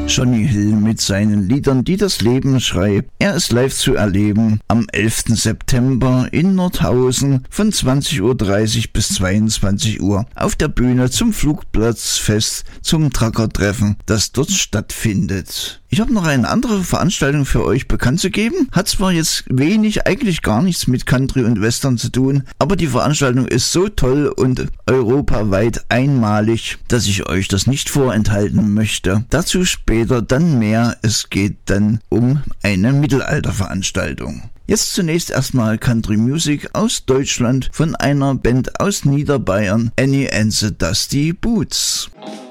Johnny Hill mit seinen Liedern, die das Leben schreibt. Er ist live zu erleben am 11. September in Nordhausen von 20.30 Uhr bis 22 Uhr auf der Bühne zum Flugplatzfest, zum Trucker-Treffen, das dort stattfindet. Ich habe noch eine andere Veranstaltung für euch bekannt zu geben. Hat zwar jetzt wenig, eigentlich gar nichts mit Country und Western zu tun, aber die Veranstaltung ist so toll und europaweit einmalig, dass ich euch das nicht vorenthalten möchte. Dazu später dann mehr. Es geht dann um eine Mittelalterveranstaltung. Jetzt zunächst erstmal Country Music aus Deutschland von einer Band aus Niederbayern, Annie and the Dusty Boots.